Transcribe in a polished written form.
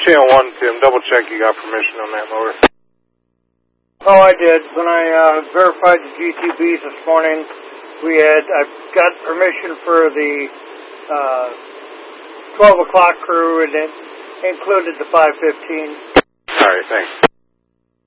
channel 1, Tim. Double check you got permission on that motor. Oh, I did. When I verified the GTBs this morning, I got permission for the 12 o'clock crew, and it included the 515. All right, thanks.